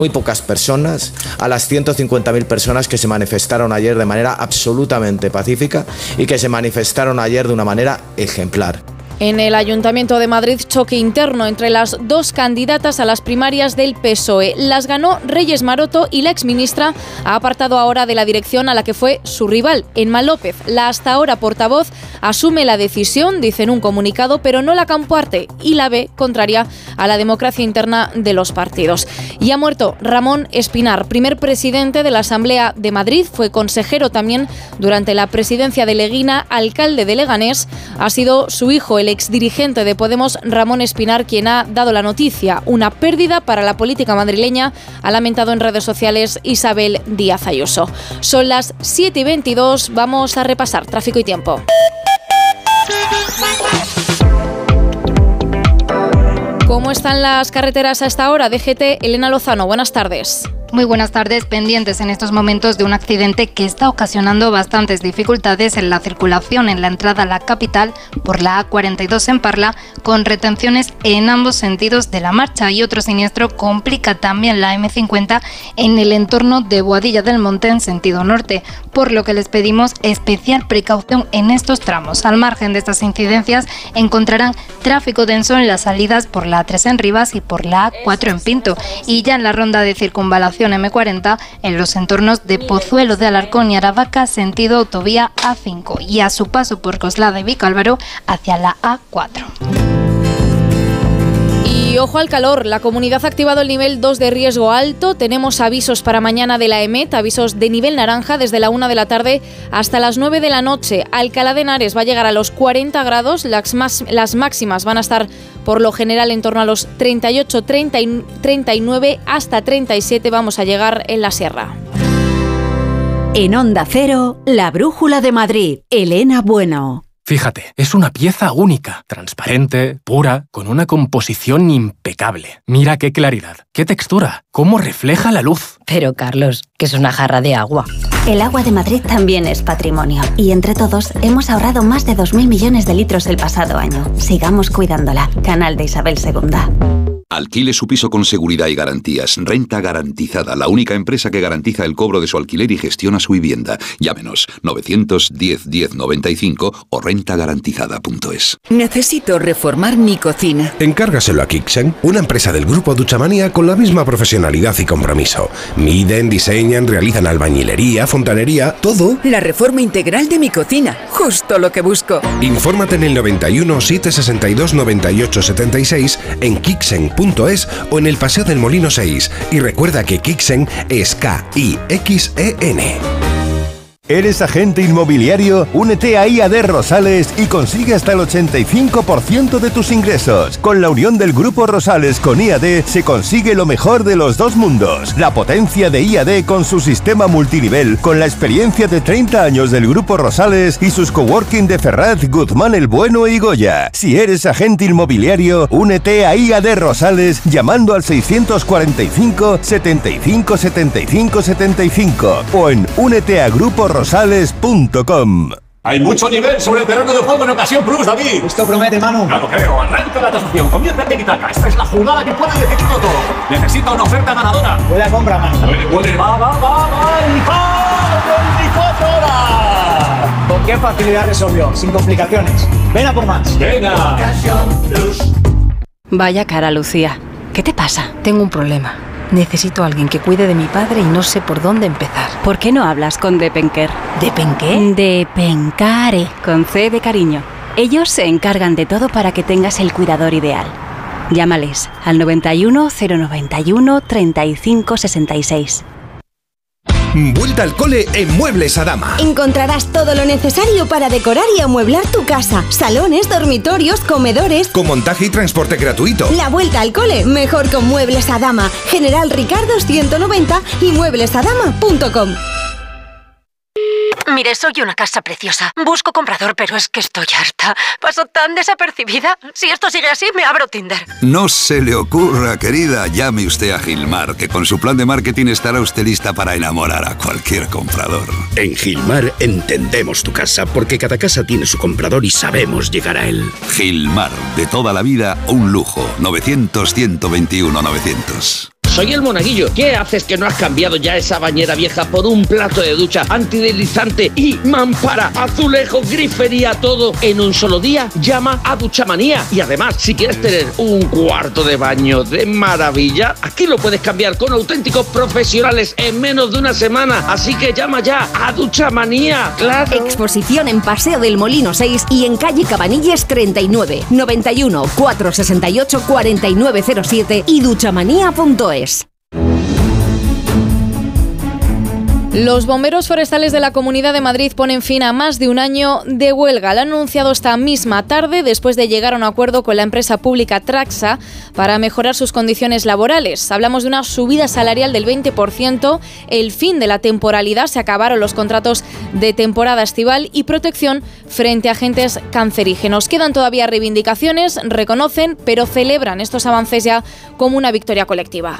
muy pocas personas a las 150.000 personas que se manifestaron ayer de manera absolutamente pacífica y que se manifestaron ayer de una manera ejemplar. En el Ayuntamiento de Madrid, choque interno entre las dos candidatas a las primarias del PSOE. Las ganó Reyes Maroto y la exministra ha apartado ahora de la dirección a la que fue su rival, Emma López. La hasta ahora portavoz asume la decisión, dice en un comunicado, pero no la comparte y la ve contraria a la democracia interna de los partidos. Y ha muerto Ramón Espinar, primer presidente de la Asamblea de Madrid, fue consejero también durante la presidencia de Leguina, alcalde de Leganés. Ha sido su hijo, el exdirigente de Podemos, Ramón Espinar, quien ha dado la noticia. Una pérdida para la política madrileña, ha lamentado en redes sociales Isabel Díaz Ayuso. Son las 7:22, vamos a repasar tráfico y tiempo. ¿Cómo están las carreteras a esta hora? DGT, Elena Lozano, buenas tardes. Muy buenas tardes, pendientes en estos momentos de un accidente que está ocasionando bastantes dificultades en la circulación en la entrada a la capital por la A42 en Parla, con retenciones en ambos sentidos de la marcha, y otro siniestro complica también la M50 en el entorno de Boadilla del Monte en sentido norte, por lo que les pedimos especial precaución en estos tramos. Al margen de estas incidencias encontrarán tráfico denso en las salidas por la A3 en Rivas y por la A4 en Pinto, y ya en la ronda de circunvalación M40 en los entornos de Pozuelo de Alarcón y Aravaca sentido autovía A5, y a su paso por Coslada y Vicálvaro hacia la A4. Y ojo al calor, la comunidad ha activado el nivel 2 de riesgo alto. Tenemos avisos para mañana de la EMET, avisos de nivel naranja desde la 1 de la tarde hasta las 9 de la noche. Alcalá de Henares va a llegar a los 40 grados, las máximas van a estar por lo general en torno a los 38, 39 hasta 37 vamos a llegar en la sierra. En Onda Cero, la brújula de Madrid, Elena Bueno. Fíjate, es una pieza única, transparente, pura, con una composición impecable. Mira qué claridad, qué textura, cómo refleja la luz. Pero Carlos, que es una jarra de agua. El agua de Madrid también es patrimonio, y entre todos hemos ahorrado más de 2.000 millones de litros el pasado año. Sigamos cuidándola. Canal de Isabel II. Alquile su piso con seguridad y garantías. Renta Garantizada, la única empresa que garantiza el cobro de su alquiler y gestiona su vivienda. Llámenos 910 10 95 o rentagarantizada.es. Necesito reformar mi cocina. Encárgaselo a Kixen, una empresa del grupo Duchamanía con la misma profesionalidad y compromiso. Miden, diseñan, realizan albañilería, fontanería, todo. La reforma integral de mi cocina, justo lo que busco. Infórmate en el 91 762 98 76 en Kixen.es o en el Paseo del Molino 6. Y recuerda que Kixen es K-I-X-E-N. ¿Eres agente inmobiliario? Únete a IAD Rosales y consigue hasta el 85% de tus ingresos. Con la unión del Grupo Rosales con IAD se consigue lo mejor de los dos mundos. La potencia de IAD con su sistema multinivel, con la experiencia de 30 años del Grupo Rosales y sus coworking de Ferraz, Guzmán el Bueno y Goya. Si eres agente inmobiliario, únete a IAD Rosales llamando al 645 75 75 75 o en úneteaGrupoRosales.com. Hay mucho nivel sobre el terreno de juego en Ocasión Plus, David. Esto promete, Manu. Ya lo creo. Arranca la tasación. Comienza tiki-taka. Esta es la jugada que puede decidirlo todo. Necesita una oferta ganadora. Buena compra, Manu. Puede. Va. ¡Y va! 24 horas. ¿Con qué facilidad resolvió? Sin complicaciones. Ven a por más. Venga. Ocasión Plus. Vaya cara, Lucía. ¿Qué te pasa? Tengo un problema. Necesito a alguien que cuide de mi padre y no sé por dónde empezar. ¿Por qué no hablas con Depenker? ¿Depenqué? Depencare, con C de cariño. Ellos se encargan de todo para que tengas el cuidador ideal. Llámales al 91 091 35 66. Vuelta al cole en Muebles Adama. Encontrarás todo lo necesario para decorar y amueblar tu casa. Salones, dormitorios, comedores. Con montaje y transporte gratuito. La vuelta al cole, mejor con Muebles Adama. General Ricardo 190 y mueblesadama.com. Mire, soy una casa preciosa. Busco comprador, pero es que estoy harta. Paso tan desapercibida. Si esto sigue así, me abro Tinder. No se le ocurra, querida. Llame usted a Gilmar, que con su plan de marketing estará usted lista para enamorar a cualquier comprador. En Gilmar entendemos tu casa, porque cada casa tiene su comprador y sabemos llegar a él. Gilmar, de toda la vida, un lujo. 900 121 900. soy el Monaguillo. ¿Qué haces que no has cambiado ya esa bañera vieja por un plato de ducha antideslizante y mampara, azulejo, grifería, todo en un solo día? Llama a Duchamanía. Y además, si quieres tener un cuarto de baño de maravilla, aquí lo puedes cambiar con auténticos profesionales en menos de una semana. Así que llama ya a Duchamanía. ¡Claro! Exposición en Paseo del Molino 6 y en calle Cabanilles 39, 91 468 4907 y duchamanía.es. Los bomberos forestales de la Comunidad de Madrid ponen fin a más de un año de huelga. Lo han anunciado esta misma tarde después de llegar a un acuerdo con la empresa pública Traxa para mejorar sus condiciones laborales. Hablamos de una subida salarial del 20%, el fin de la temporalidad, se acabaron los contratos de temporada estival y protección frente a agentes cancerígenos. Quedan todavía reivindicaciones, reconocen, pero celebran estos avances ya como una victoria colectiva.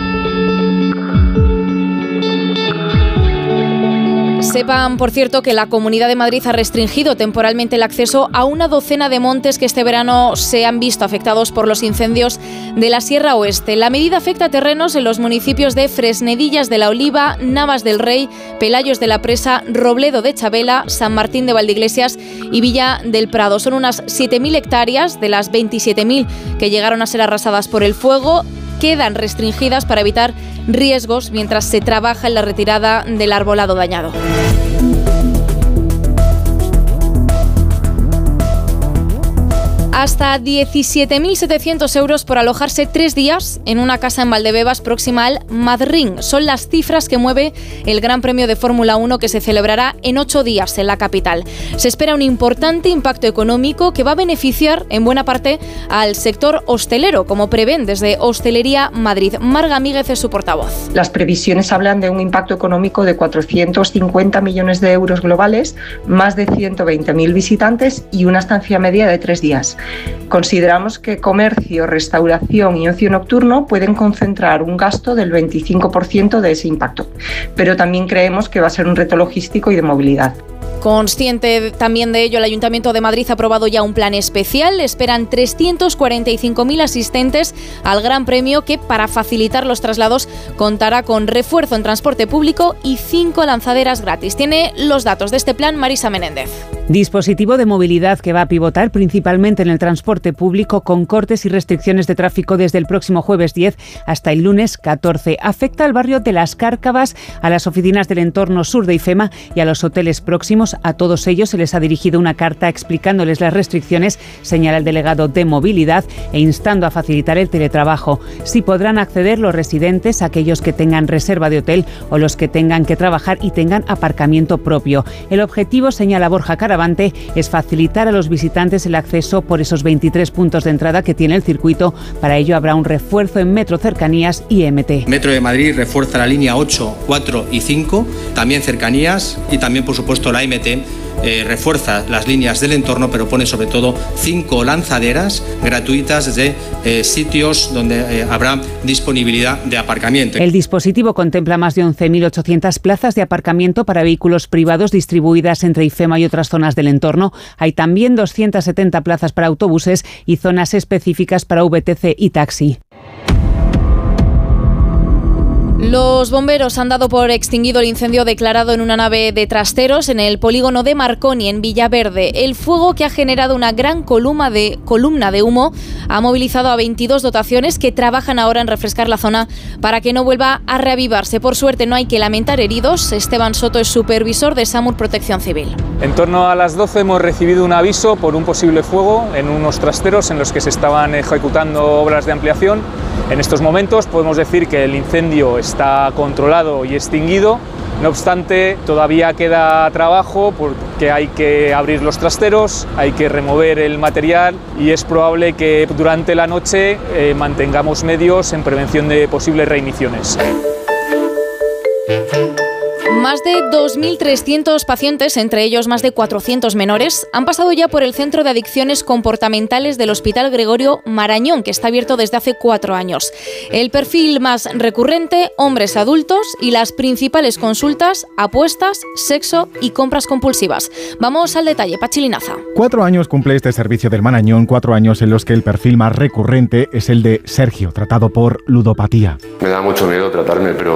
Sepan, por cierto, que la Comunidad de Madrid ha restringido temporalmente el acceso a una docena de montes que este verano se han visto afectados por los incendios de la Sierra Oeste. La medida afecta a terrenos en los municipios de Fresnedillas de la Oliva, Navas del Rey, Pelayos de la Presa, Robledo de Chabela, San Martín de Valdeiglesias y Villa del Prado. Son unas 7.000 hectáreas de las 27.000 que llegaron a ser arrasadas por el fuego. Quedan restringidas para evitar riesgos mientras se trabaja en la retirada del arbolado dañado. Hasta 17.700 euros por alojarse 3 días en una casa en Valdebebas próxima al Madrid. Son las cifras que mueve el Gran Premio de Fórmula 1 que se celebrará en 8 días en la capital. Se espera un importante impacto económico que va a beneficiar en buena parte al sector hostelero, como prevén desde Hostelería Madrid. Marga Míguez es su portavoz. Las previsiones hablan de un impacto económico de 450 millones de euros globales, más de 120.000 visitantes y una estancia media de 3 días. Consideramos que comercio, restauración y ocio nocturno pueden concentrar un gasto del 25% de ese impacto, pero también creemos que va a ser un reto logístico y de movilidad. Consciente también de ello, el Ayuntamiento de Madrid ha aprobado ya un plan especial. Esperan 345.000 asistentes al Gran Premio que, para facilitar los traslados, contará con refuerzo en transporte público y 5 lanzaderas gratis. Tiene los datos de este plan Marisa Menéndez. Dispositivo de movilidad que va a pivotar principalmente en el transporte público con cortes y restricciones de tráfico desde el próximo jueves 10 hasta el lunes 14. Afecta al barrio de Las Cárcavas, a las oficinas del entorno sur de IFEMA y a los hoteles próximos. A todos ellos se les ha dirigido una carta explicándoles las restricciones, señala el delegado de movilidad, e instando a facilitar el teletrabajo. Sí podrán acceder los residentes, aquellos que tengan reserva de hotel o los que tengan que trabajar y tengan aparcamiento propio. El objetivo, señala Borja Caravante, es facilitar a los visitantes el acceso por esos 23 puntos de entrada que tiene el circuito. Para ello habrá un refuerzo en Metro Cercanías y MT. Metro de Madrid refuerza la línea 8, 4 y 5, también Cercanías y también, por supuesto, la MT. Refuerza las líneas del entorno, pero pone sobre todo 5 lanzaderas gratuitas desde sitios donde habrá disponibilidad de aparcamiento. El dispositivo contempla más de 11.800 plazas de aparcamiento para vehículos privados distribuidas entre IFEMA y otras zonas del entorno. Hay también 270 plazas para autobuses y zonas específicas para VTC y taxi. Los bomberos han dado por extinguido el incendio declarado en una nave de trasteros en el polígono de Marconi, en Villaverde. El fuego, que ha generado una gran columna de humo, ha movilizado a 22 dotaciones que trabajan ahora en refrescar la zona para que no vuelva a reavivarse. Por suerte no hay que lamentar heridos. Esteban Soto es supervisor de SAMUR Protección Civil. En torno a las 12 hemos recibido un aviso por un posible fuego en unos trasteros en los que se estaban ejecutando obras de ampliación. En estos momentos podemos decir que el incendio está controlado y extinguido. No obstante, todavía queda trabajo porque hay que abrir los trasteros, hay que remover el material y es probable que durante la noche mantengamos medios en prevención de posibles reigniciones. Más de 2.300 pacientes, entre ellos más de 400 menores, han pasado ya por el Centro de Adicciones Comportamentales del Hospital Gregorio Marañón, que está abierto desde hace 4 años. El perfil más recurrente, hombres adultos, y las principales consultas, apuestas, sexo y compras compulsivas. Vamos al detalle, Pachi Linaza. 4 años cumple este servicio del Marañón, 4 años en los que el perfil más recurrente es el de Sergio, tratado por ludopatía. Me da mucho miedo tratarme, pero